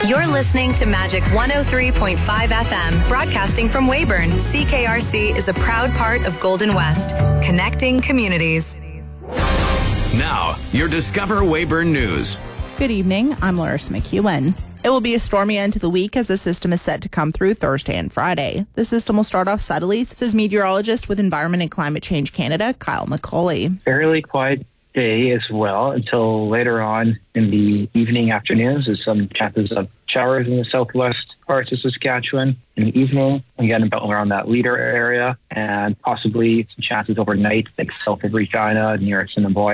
You're listening to Magic 103.5 FM, broadcasting from Weyburn. CKRC is a proud part of Golden West, connecting communities. Now, your Discover Weyburn News. Good evening, I'm Larissa McEwen. It will be a stormy end to the week as the system is set to come through Thursday and Friday. The system will start off subtly, says meteorologist with Environment and Climate Change Canada, Kyle McCauley. Fairly quiet day as well until later on in the evening, afternoons. There's some chances of showers in the southwest parts of Saskatchewan in the evening, again about around that Leader area, and possibly some chances overnight, like south of Regina, near Assiniboia.